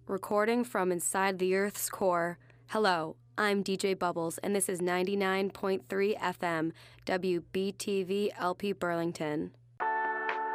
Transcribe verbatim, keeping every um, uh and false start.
recording from inside the Earth's core. Hello, I'm D J Bubbles, and this is ninety-nine point three F M, W B T V L P Burlington.